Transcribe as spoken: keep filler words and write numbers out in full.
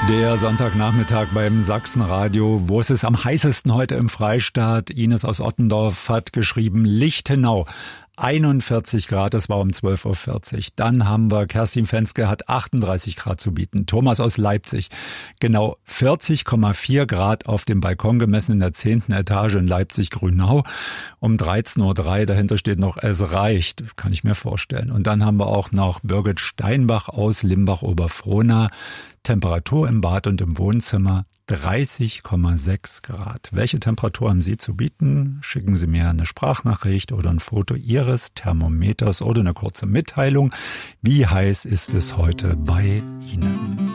Der Sonntagnachmittag beim Sachsenradio. Wo ist es am heißesten heute im Freistaat? Ines aus Ottendorf hat geschrieben, Lichtenau. einundvierzig Grad, das war um zwölf Uhr vierzig. Dann haben wir Kerstin Fenske, hat achtunddreißig Grad zu bieten. Thomas aus Leipzig, genau vierzig Komma vier Grad auf dem Balkon gemessen in der zehnten Etage in Leipzig-Grünau. Um dreizehn Uhr drei, dahinter steht noch, es reicht, kann ich mir vorstellen. Und dann haben wir auch noch Birgit Steinbach aus Limbach-Oberfrohna. Temperatur im Bad und im Wohnzimmer dreißig Komma sechs Grad. Welche Temperatur haben Sie zu bieten? Schicken Sie mir eine Sprachnachricht oder ein Foto Ihres Thermometers oder eine kurze Mitteilung. Wie heiß ist es heute bei Ihnen?